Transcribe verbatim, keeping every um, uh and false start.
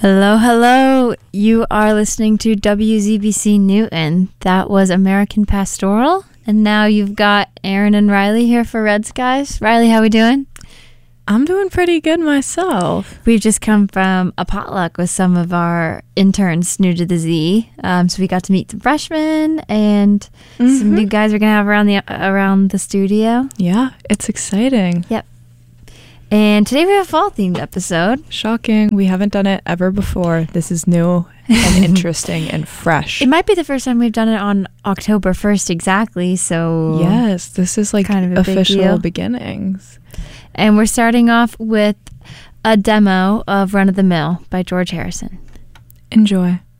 Hello, hello. You are listening to W Z B C Newton. That was American Pastoral. And now you've got Aaron and Riley here for Red Skies. Riley, how we doing? I'm doing pretty good myself. We've just come from a potluck with some of our interns new to the Z. Um, so we got to meet some freshmen and mm-hmm. some new guys we're going to have around the around the studio. Yeah, it's exciting. Yep. And today we have a fall-themed episode. Shocking. We haven't done it ever before. This is new and interesting and fresh. It might be the first time we've done it on October first exactly, so... Yes, this is like kind of official beginnings. And we're starting off with a demo of Run of the Mill by George Harrison. Enjoy.